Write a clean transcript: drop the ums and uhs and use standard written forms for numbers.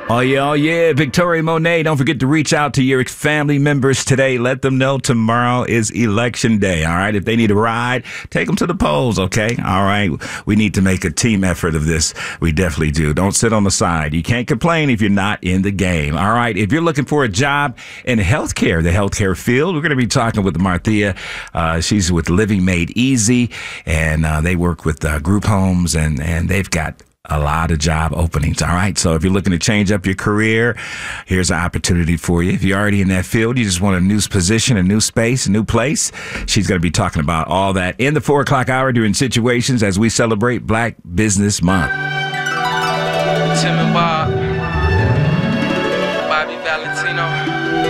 Oh yeah, Victoria Monet. Don't forget to reach out to your family members today. Let them know tomorrow is election day. All right. If they need a ride, take them to the polls. Okay. All right. We need to make a team effort of this. We definitely do. Don't sit on the side. You can't complain if you're not in the game. All right. If you're looking for a job in healthcare, the healthcare field, we're going to be talking with Marthea. She's with Living Made Easy, and they work with group homes, and they've got a lot of job openings. All right. So if you're looking to change up your career, here's an opportunity for you. If you're already in that field, you just want a new position, a new space, a new place. She's going to be talking about all that in the 4 o'clock hour during Situations as we celebrate Black Business Month. Tim and Bob.